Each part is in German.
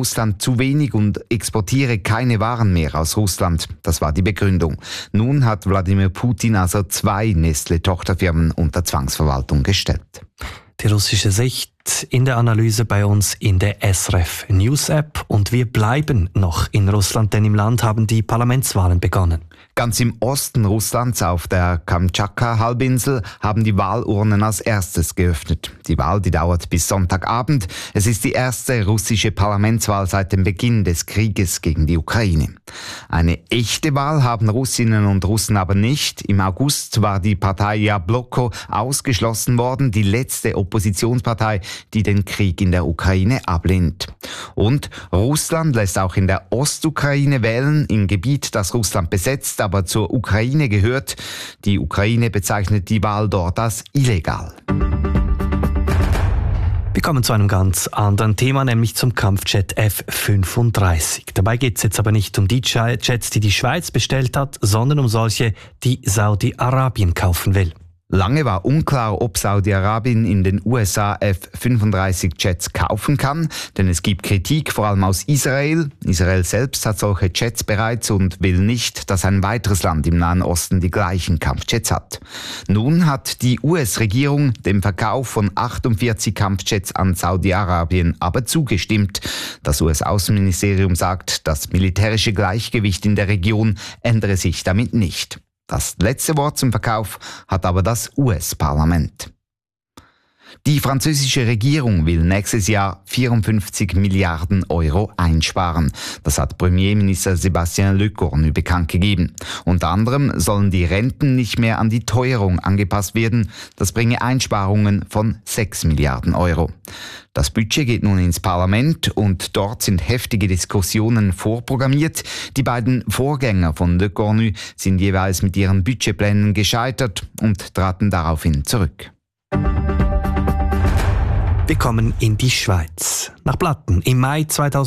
Russland zu wenig und exportiere keine Waren mehr aus Russland. Das war die Begründung. Nun hat Wladimir Putin also 2 Nestle-Tochterfirmen unter Zwangsverwaltung gestellt. Die russische Sicht in der Analyse bei uns in der SRF News App. Und wir bleiben noch in Russland, denn im Land haben die Parlamentswahlen begonnen. Ganz im Osten Russlands auf der Kamtschatka-Halbinsel haben die Wahlurnen als erstes geöffnet. Die Wahl, die dauert bis Sonntagabend. Es ist die erste russische Parlamentswahl seit dem Beginn des Krieges gegen die Ukraine. Eine echte Wahl haben Russinnen und Russen aber nicht. Im August war die Partei Jabloko ausgeschlossen worden, die letzte Oppositionspartei, die den Krieg in der Ukraine ablehnt. Und Russland lässt auch in der Ostukraine wählen, im Gebiet, das Russland besetzt, aber zur Ukraine gehört. Die Ukraine bezeichnet die Wahl dort als illegal. Wir kommen zu einem ganz anderen Thema, nämlich zum Kampfjet F-35. Dabei geht es jetzt aber nicht um die Jets, die die Schweiz bestellt hat, sondern um solche, die Saudi-Arabien kaufen will. Lange war unklar, ob Saudi-Arabien in den USA F-35-Jets kaufen kann, denn es gibt Kritik, vor allem aus Israel. Israel selbst hat solche Jets bereits und will nicht, dass ein weiteres Land im Nahen Osten die gleichen Kampfjets hat. Nun hat die US-Regierung dem Verkauf von 48 Kampfjets an Saudi-Arabien aber zugestimmt. Das US-Außenministerium sagt, das militärische Gleichgewicht in der Region ändere sich damit nicht. Das letzte Wort zum Verkauf hat aber das US-Parlament. Die französische Regierung will nächstes Jahr 54 Milliarden Euro einsparen. Das hat Premierminister Sébastien Lecornu bekannt gegeben. Unter anderem sollen die Renten nicht mehr an die Teuerung angepasst werden. Das bringe Einsparungen von 6 Milliarden Euro. Das Budget geht nun ins Parlament und dort sind heftige Diskussionen vorprogrammiert. Die beiden Vorgänger von Lecornu sind jeweils mit ihren Budgetplänen gescheitert und traten daraufhin zurück. Wir kommen in die Schweiz. Nach Blatten. Im Mai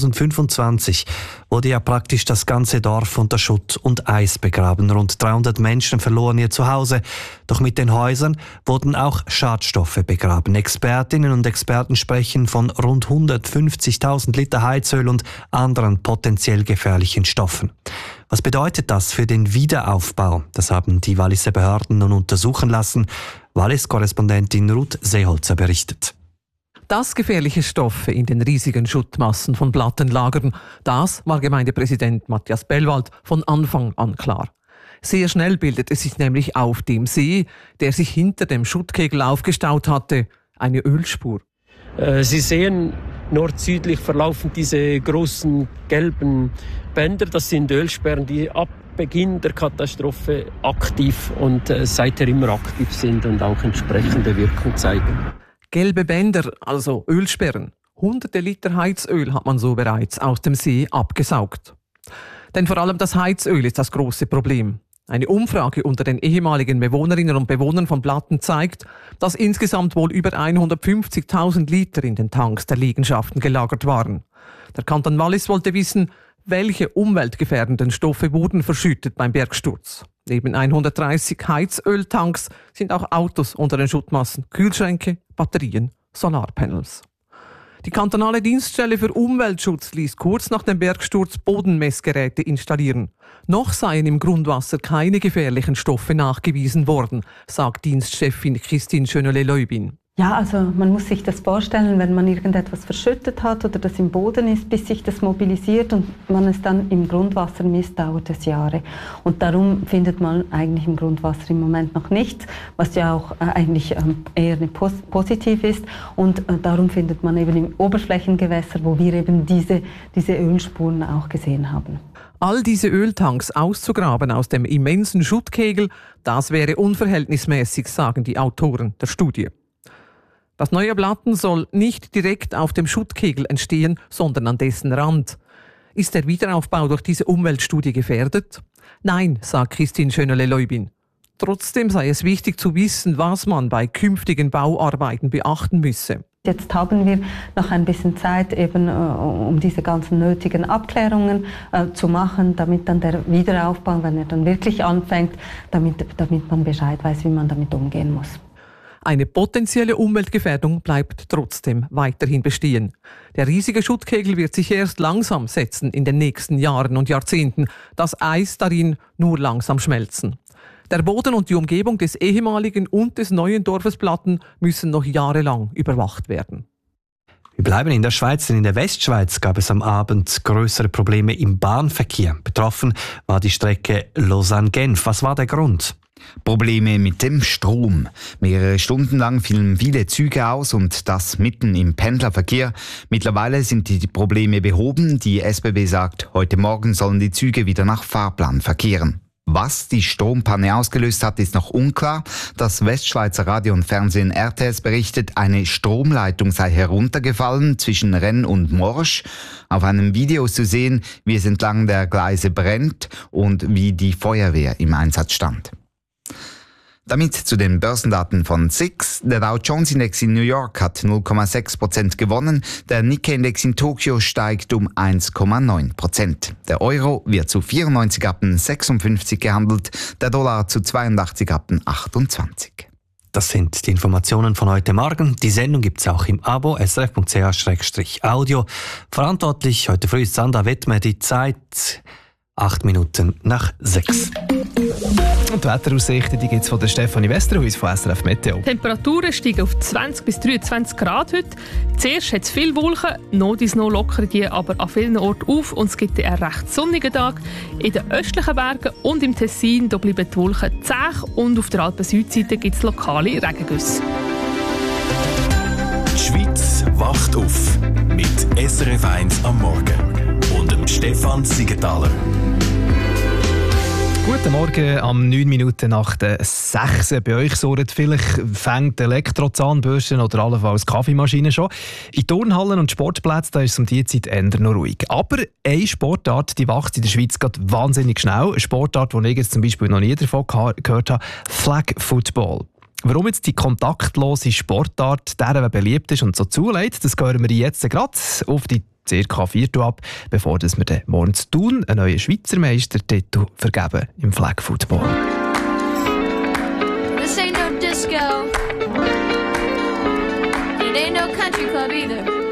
2025 wurde ja praktisch das ganze Dorf unter Schutt und Eis begraben. Rund 300 Menschen verloren ihr Zuhause. Doch mit den Häusern wurden auch Schadstoffe begraben. Expertinnen und Experten sprechen von rund 150.000 Liter Heizöl und anderen potenziell gefährlichen Stoffen. Was bedeutet das für den Wiederaufbau? Das haben die Walliser Behörden nun untersuchen lassen. Wallis-Korrespondentin Ruth Seeholzer berichtet. Dass gefährliche Stoffe in den riesigen Schuttmassen von Blatten lagern, das war Gemeindepräsident Matthias Bellwald von Anfang an klar. Sehr schnell bildete sich nämlich auf dem See, der sich hinter dem Schuttkegel aufgestaut hatte, eine Ölspur. Sie sehen, nord-südlich verlaufen diese großen gelben Bänder. Das sind Ölsperren, die ab Beginn der Katastrophe aktiv und seither immer aktiv sind und auch entsprechende Wirkung zeigen. Gelbe Bänder, also Ölsperren. Hunderte Liter Heizöl hat man so bereits aus dem See abgesaugt. Denn vor allem das Heizöl ist das große Problem. Eine Umfrage unter den ehemaligen Bewohnerinnen und Bewohnern von Blatten zeigt, dass insgesamt wohl über 150.000 Liter in den Tanks der Liegenschaften gelagert waren. Der Kanton Wallis wollte wissen, welche umweltgefährdenden Stoffe wurden verschüttet beim Bergsturz. Neben 130 Heizöltanks sind auch Autos unter den Schuttmassen, Kühlschränke, Batterien, Solarpanels. Die kantonale Dienststelle für Umweltschutz ließ kurz nach dem Bergsturz Bodenmessgeräte installieren. Noch seien im Grundwasser keine gefährlichen Stoffe nachgewiesen worden, sagt Dienstchefin Christine Schönele-Leubin. Ja, also man muss sich das vorstellen, wenn man irgendetwas verschüttet hat oder das im Boden ist, bis sich das mobilisiert und man es dann im Grundwasser misst, dauert es Jahre. Und darum findet man eigentlich im Grundwasser im Moment noch nichts, was ja auch eigentlich eher positiv ist. Und darum findet man eben im Oberflächengewässer, wo wir eben diese Ölspuren auch gesehen haben. All diese Öltanks auszugraben aus dem immensen Schuttkegel, das wäre unverhältnismäßig, sagen die Autoren der Studie. Das neue Blatten soll nicht direkt auf dem Schuttkegel entstehen, sondern an dessen Rand. Ist der Wiederaufbau durch diese Umweltstudie gefährdet? Nein, sagt Christine Schönele-Leubin. Trotzdem sei es wichtig zu wissen, was man bei künftigen Bauarbeiten beachten müsse. Jetzt haben wir noch ein bisschen Zeit, eben, um diese ganzen nötigen Abklärungen zu machen, damit dann der Wiederaufbau, wenn er dann wirklich anfängt, damit man Bescheid weiß, wie man damit umgehen muss. Eine potenzielle Umweltgefährdung bleibt trotzdem weiterhin bestehen. Der riesige Schuttkegel wird sich erst langsam setzen in den nächsten Jahren und Jahrzehnten, das Eis darin nur langsam schmelzen. Der Boden und die Umgebung des ehemaligen und des neuen Dorfes Platten müssen noch jahrelang überwacht werden. Wir bleiben in der Schweiz, denn in der Westschweiz gab es am Abend größere Probleme im Bahnverkehr. Betroffen war die Strecke Lausanne-Genf. Was war der Grund? Probleme mit dem Strom. Mehrere Stunden lang fielen viele Züge aus und das mitten im Pendlerverkehr. Mittlerweile sind die Probleme behoben. Die SBB sagt, heute Morgen sollen die Züge wieder nach Fahrplan verkehren. Was die Strompanne ausgelöst hat, ist noch unklar. Das Westschweizer Radio und Fernsehen RTS berichtet, eine Stromleitung sei heruntergefallen zwischen Rennes und Morges. Auf einem Video ist zu sehen, wie es entlang der Gleise brennt und wie die Feuerwehr im Einsatz stand. Damit zu den Börsendaten von SIX. Der Dow Jones Index in New York hat 0,6% gewonnen. Der Nikkei-Index in Tokio steigt um 1,9%. Der Euro wird zu 94,56 gehandelt, der Dollar zu 82,28. Das sind die Informationen von heute Morgen. Die Sendung gibt es auch im Abo srf.ch/audio. Verantwortlich heute früh ist Sandra Wettmer. Die Zeit 8 Minuten nach 6. Und die Wetteraussichten gibt es von der Stefanie Westerhuis von SRF Meteo. Die Temperaturen steigen auf 20 bis 23 Grad heute. Zuerst hat es viele Wolken, noch lockern die aber an vielen Orten auf und es gibt einen recht sonnigen Tag. In den östlichen Bergen und im Tessin da bleiben die Wolken zäh und auf der Alpen-Südseite gibt es lokale Regengüsse. Die Schweiz wacht auf mit SRF 1 am Morgen und dem Stefan Siegenthaler. Guten Morgen, am 9 Minuten nach der 6. Bei euch surrt vielleicht fängt Elektrozahnbürsten oder allenfalls Kaffeemaschine schon. In Turnhallen und Sportplätzen da ist es um diese Zeit eher noch ruhig. Aber eine Sportart die wächst in der Schweiz gerade wahnsinnig schnell. Eine Sportart, die ich jetzt zum Beispiel noch nie davon gehört habe, Flag Football. Warum jetzt die kontaktlose Sportart der beliebt ist und so zulässt, das hören wir jetzt gerade auf die circa 4 ab, bevor wir dann morgen zu Thun einen neuen Schweizer Meistertitel vergeben im Flag Football. This ain't no disco. It ain't no country club either.